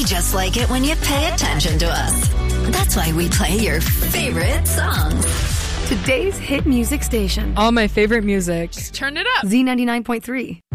just like it when you pay attention to us. That's why we play your favorite songs. Today's hit music station. All my favorite music. Just turn it up. Z99.3.